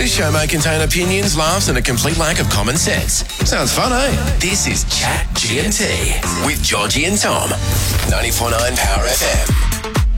This show may contain opinions, laughs, and a complete lack of common sense. Sounds fun, eh? This is Chat GNT with Georgie and Tom. 94.9 Power FM.